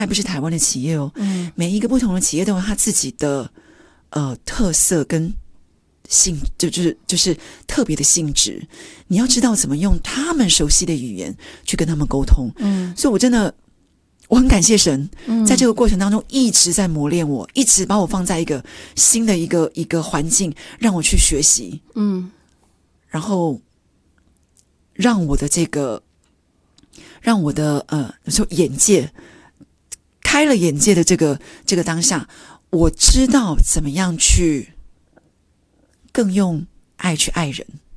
还不是台湾的企业哦，每一个不同的企业都有它自己的特色跟就是特别的性质，你要知道怎么用他们熟悉的语言去跟他们沟通。所以我很感谢神，在这个过程当中一直在磨练我，一直把我放在一个新的一个环境，让我去学习，然后让我的说眼界开了眼界的这个当下，我知道怎么样去更用爱去爱人。